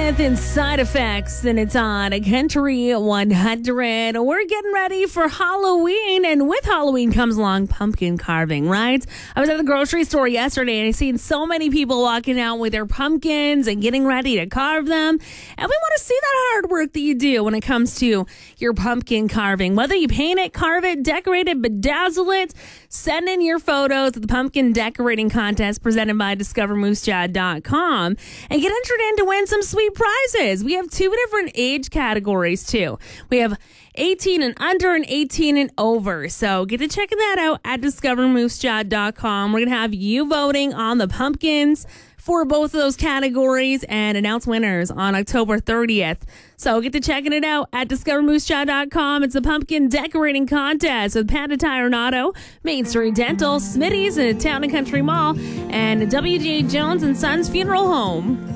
with Inside Effects, and it's on Country 100. We're getting ready for Halloween, and with Halloween comes along pumpkin carving, right? I was at the grocery store yesterday, and I seen so many people walking out with their pumpkins and getting ready to carve them. And we want to see that hard work that you do when it comes to your pumpkin carving. Whether you paint it, carve it, decorate it, bedazzle it, send in your photos to the pumpkin decorating contest presented by DiscoverMooseJaw.com and get entered in to win some sweet prizes. We have two different age categories, too. We have 18 and under and 18 and over. So get to checking that out at DiscoverMooseJaw.com. We're going to have you voting on the pumpkins for both of those categories and announce winners on October 30th. So get to checking it out at DiscoverMooseJaw.com. It's a pumpkin decorating contest with Panda Tire and Auto, Main Street Dental, Smitty's at Town and Country Mall, and W.J. Jones and Sons Funeral Home.